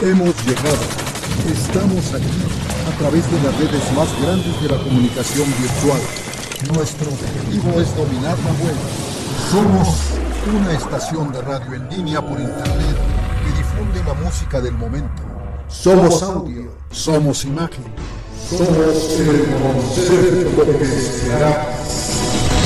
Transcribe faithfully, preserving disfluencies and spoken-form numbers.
Hemos llegado. Estamos aquí, a través de las redes más grandes de la comunicación virtual. Nuestro objetivo es dominar la web. Somos una estación de radio en línea por internet que difunde la música del momento. Somos audio, somos imagen, somos el concepto que será